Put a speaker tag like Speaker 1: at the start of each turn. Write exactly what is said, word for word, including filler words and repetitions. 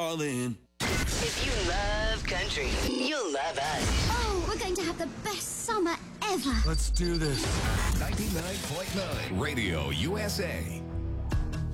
Speaker 1: All in.
Speaker 2: If you love country, you'll love us.
Speaker 3: Oh, we're going to have the best summer ever.
Speaker 1: Let's do this.
Speaker 4: ninety-nine point nine Radio U S A.